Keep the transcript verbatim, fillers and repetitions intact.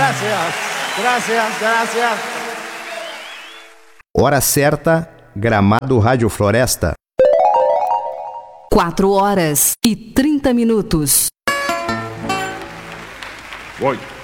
Gracias, gracias, gracias. Hora certa, Gramado Rádio Floresta. Quatro horas e trinta minutos. Voy.